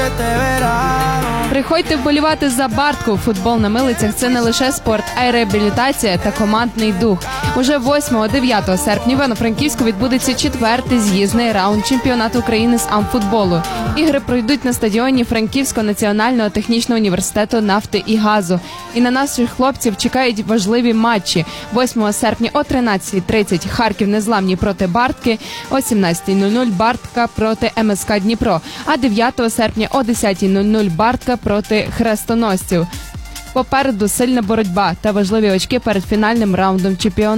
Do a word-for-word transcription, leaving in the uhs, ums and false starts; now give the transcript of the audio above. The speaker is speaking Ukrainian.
Приходьте вболівати за Бартку. Футбол на Милицях – це не лише спорт, а й реабілітація та командний дух. Уже восьмого-дев'ятого серпня в Івано-Франківську відбудеться четвертий з'їзний раунд чемпіонату України з амфутболу. Ігри пройдуть на стадіоні Франківського національного технічного університету нафти і газу. І на наших хлопців чекають важливі матчі. восьмого серпня о тринадцятій тридцять Харків незламні проти Бартки, о сімнадцятій нуль нуль Бартка проти ем ес ка Дніпро, а дев'ятого серпня о десятій нуль нуль Бартка проти хрестоносців. Попереду сильна боротьба та важливі очки перед фінальним раундом чемпіонату.